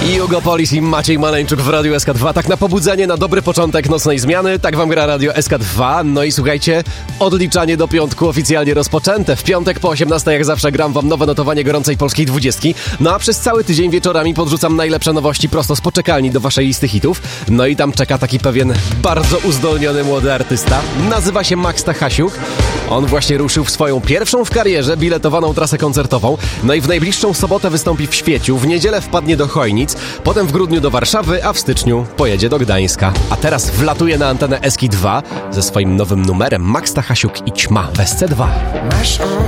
Jugopolis i Maciej Maleńczuk w Radiu SK2. Tak na pobudzenie, na dobry początek nocnej zmiany. Tak wam gra Radio SK2. No i słuchajcie, odliczanie do piątku oficjalnie rozpoczęte. W piątek po 18 jak zawsze gram wam nowe notowanie gorącej polskiej 20. No a przez cały tydzień wieczorami podrzucam najlepsze nowości prosto z poczekalni do waszej listy hitów. No i tam czeka taki pewien bardzo uzdolniony młody artysta. Nazywa się Max Stachasiuk. On właśnie ruszył w swoją pierwszą w karierze biletowaną trasę koncertową. No i w najbliższą sobotę wystąpi w Świeciu, w niedzielę wpadnie do Chojnic, potem w grudniu do Warszawy, a w styczniu pojedzie do Gdańska. A teraz wlatuje na antenę SK2 ze swoim nowym numerem Max Stachasiuk i Ćma w SC2. Masz